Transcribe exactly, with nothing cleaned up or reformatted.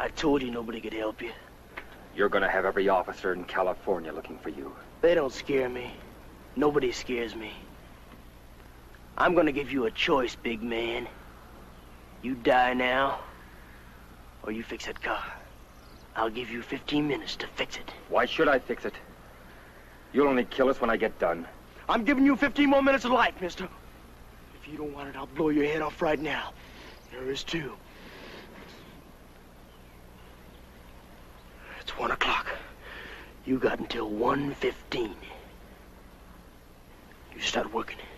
I told you nobody could help you. You're gonna have every officer in California looking for you. They don't scare me. Nobody scares me. I'm gonna give you a choice, big man. You die now, or you fix that car. I'll give you fifteen minutes to fix it. Why should I fix it? You'll only kill us when I get done. I'm giving you fifteen more minutes of life, mister. If you don't want it, I'll blow your head off right now. There is two. It's one o'clock. You got until one fifteen. You start working.